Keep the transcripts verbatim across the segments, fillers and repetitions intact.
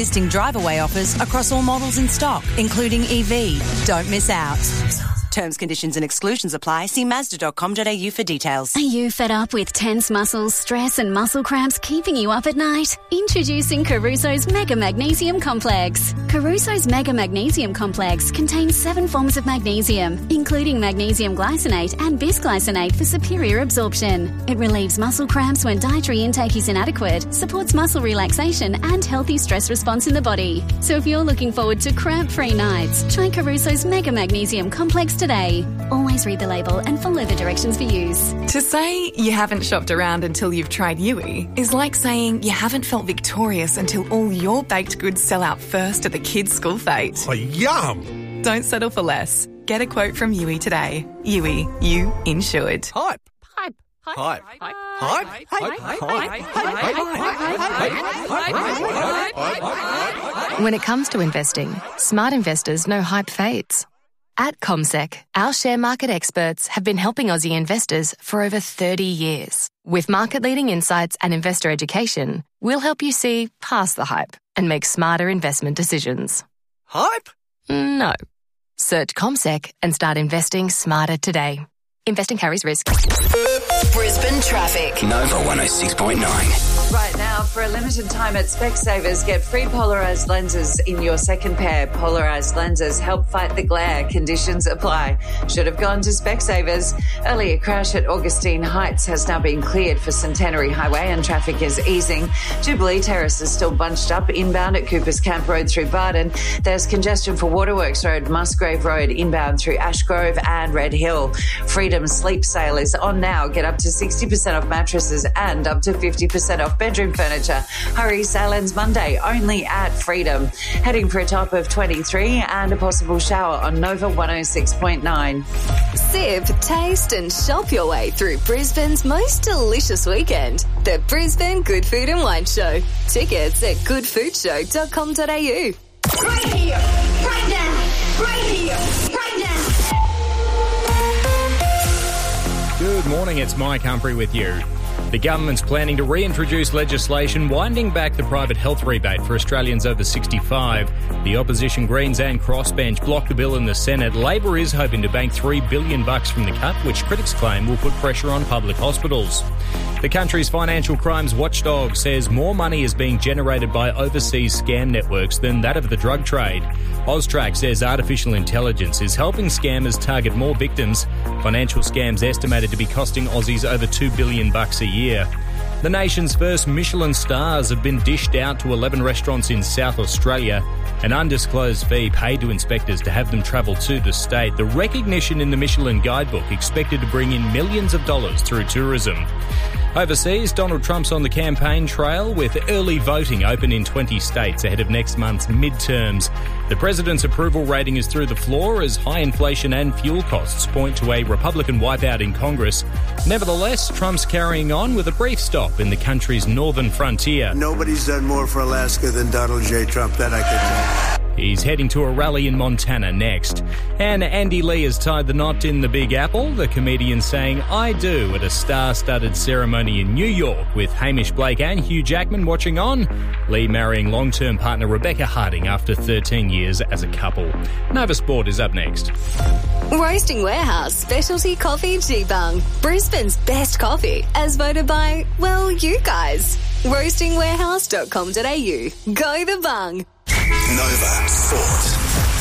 Listing drive-away offers across all models in stock, including E V. Don't miss out. Terms, conditions and exclusions apply. See mazda dot com dot a u for details. Are you fed up with tense muscles, stress and muscle cramps keeping you up at night? Introducing Caruso's Mega Magnesium Complex. Caruso's Mega Magnesium Complex contains seven forms of magnesium, including magnesium glycinate and bisglycinate for superior absorption. It relieves muscle cramps when dietary intake is inadequate, supports muscle relaxation and healthy stress response in the body. So if you're looking forward to cramp-free nights, try Caruso's Mega Magnesium Complex today. Always read the label and follow the directions for use. To say you haven't shopped around until you've tried Yui is like saying you haven't felt victorious until all your baked goods sell out first at the kids' school fete. Oh, yum! Don't settle for less. Get a quote from Yui today. Yui, you insured. Hype. Hype. Hype. Hype. Hype. Hype. When it comes to investing, smart investors know hype fades. At CommSec, our share market experts have been helping Aussie investors for over thirty years. With market-leading insights and investor education, we'll help you see past the hype and make smarter investment decisions. Hype? No. Search CommSec and start investing smarter today. Investing carries risk. Brisbane traffic. Nova one oh six point nine. Right now, for a limited time at Specsavers, get free polarised lenses in your second pair. Polarised lenses help fight the glare. Conditions apply. Should have gone to Specsavers. Earlier crash at Augustine Heights has now been cleared for Centenary Highway and traffic is easing. Jubilee Terrace is still bunched up inbound at Coopers Camp Road through Barden. There's congestion for Waterworks Road, Musgrave Road inbound through Ashgrove and Red Hill. Freedom Sleep Sale is on now. Get up to sixty percent off mattresses and up to fifty percent off bedroom furniture. Hurry, sale ends Monday only at Freedom. Heading for a top of twenty-three and a possible shower on Nova one oh six point nine. Sip, taste and shop your way through Brisbane's most delicious weekend. The Brisbane Good Food and Wine Show. Tickets at good food show dot com dot a u. Right here, right now, right here, right now. Good morning, it's Mike Humphrey with you. The government's planning to reintroduce legislation winding back the private health rebate for Australians over sixty-five. The opposition Greens and Crossbench blocked the bill in the Senate. Labor is hoping to bank three billion dollars bucks from the cut, which critics claim will put pressure on public hospitals. The country's financial crimes watchdog says more money is being generated by overseas scam networks than that of the drug trade. Austrac says artificial intelligence is helping scammers target more victims. Financial scams estimated to be costing Aussies over two billion dollars bucks a year. The nation's first Michelin stars have been dished out to eleven restaurants in South Australia. An undisclosed fee paid to inspectors to have them travel to the state. The recognition in the Michelin guidebook expected to bring in millions of dollars through tourism. Overseas, Donald Trump's on the campaign trail with early voting open in twenty states ahead of next month's midterms. The president's approval rating is through the floor as high inflation and fuel costs point to a Republican wipeout in Congress. Nevertheless, Trump's carrying on with a brief stop in the country's northern frontier. Nobody's done more for Alaska than Donald J. Trump, that I can tell. He's heading to a rally in Montana next. And Andy Lee has tied the knot in the Big Apple, the comedian saying "I do" at a star-studded ceremony in New York with Hamish Blake and Hugh Jackman watching on. Lee marrying long-term partner Rebecca Harding after thirteen years as a couple. Nova Sport is up next. Roasting Warehouse Specialty Coffee G-Bung. Brisbane's best coffee, as voted by, well, you guys. roasting warehouse dot com dot a u. Go the bung. Nova Sport.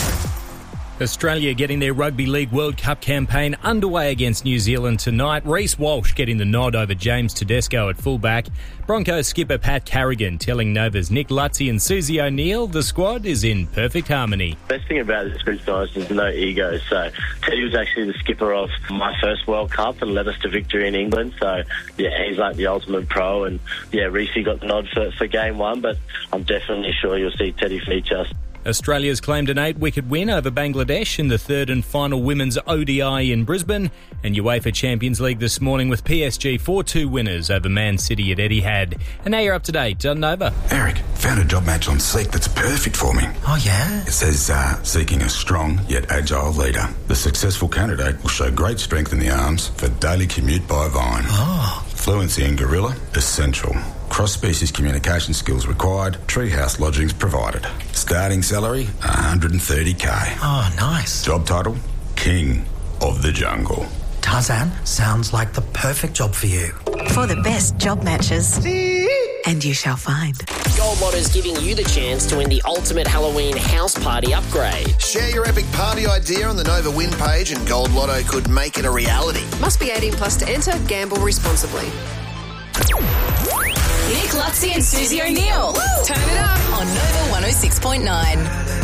Australia getting their Rugby League World Cup campaign underway against New Zealand tonight. Reece Walsh getting the nod over James Tedesco at fullback. Broncos skipper Pat Carrigan telling Nova's Nick Lutzy and Susie O'Neill the squad is in perfect harmony. Best thing about this group is there's no ego. So Teddy was actually the skipper of my first World Cup and led us to victory in England. So yeah, he's like the ultimate pro. And yeah, Reece got the nod for, for game one, but I'm definitely sure you'll see Teddy feature. Australia's claimed an eight-wicket win over Bangladesh in the third and final women's O D I in Brisbane, and UEFA Champions League this morning with P S G four two winners over Man City at Etihad. And now you're up to date on Nova. Eric, found a job match on Seek that's perfect for me. Oh, yeah? It says, uh, seeking a strong yet agile leader. The successful candidate will show great strength in the arms for daily commute by Vine. Oh, Fluency in Gorilla, essential. Cross-species communication skills required. Treehouse lodgings provided. Starting salary, one hundred thirty k. Oh, nice. Job title, King of the Jungle. Tarzan, sounds like the perfect job for you. For the best job matches. And you shall find. Gold Lotto's giving you the chance to win the ultimate Halloween house party upgrade. Share your epic party idea on the Nova Win page and Gold Lotto could make it a reality. Must be eighteen plus to enter. Gamble responsibly. Nick Luxie and Susie O'Neill. Turn it up on Nova one oh six point nine.